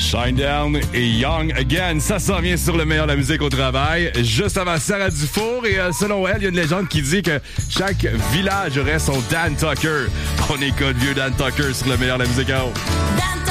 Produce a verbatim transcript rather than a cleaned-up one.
Shinedown et Young Again, ça s'en vient sur le meilleur de la musique au travail. Juste avant Sarah Dufour, et euh, selon elle, il y a une légende qui dit que chaque village aurait son Dan Tucker. On écoute vieux Dan Tucker sur le meilleur de la musique à haut.